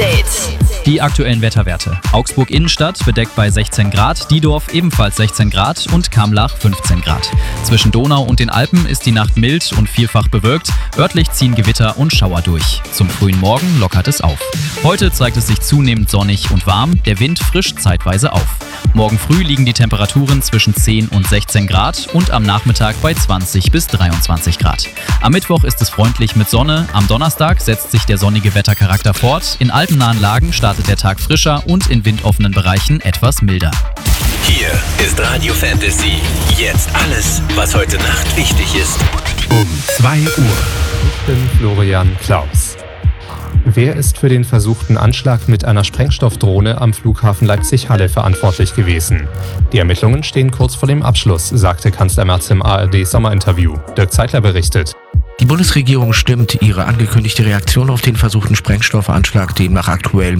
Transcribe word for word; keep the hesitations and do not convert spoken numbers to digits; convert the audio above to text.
Update. Die aktuellen Wetterwerte. Augsburg Innenstadt bedeckt bei sechzehn Grad, Diedorf ebenfalls sechzehn Grad und Kamlach fünfzehn Grad. Zwischen Donau und den Alpen ist die Nacht mild und vielfach bewölkt. Örtlich ziehen Gewitter und Schauer durch. Zum frühen Morgen lockert es auf. Heute zeigt es sich zunehmend sonnig und warm, der Wind frischt zeitweise auf. Morgen früh liegen die Temperaturen zwischen zehn und sechzehn Grad und am Nachmittag bei zwanzig bis dreiundzwanzig Grad. Am Mittwoch ist es freundlich mit Sonne, am Donnerstag setzt sich der sonnige Wettercharakter fort, in alpennahen Lagen startet der Tag frischer und in windoffenen Bereichen etwas milder. Hier ist Radio Fantasy. Jetzt alles, was heute Nacht wichtig ist. Um zwei Uhr. Ich bin Florian Klaus. Wer ist für den versuchten Anschlag mit einer Sprengstoffdrohne am Flughafen Leipzig-Halle verantwortlich gewesen? Die Ermittlungen stehen kurz vor dem Abschluss, sagte Kanzler Merz im A R D-Sommerinterview. Dirk Zeitler berichtet. Die Bundesregierung stimmt ihre angekündigte Reaktion auf den versuchten Sprengstoffanschlag demnach aktuell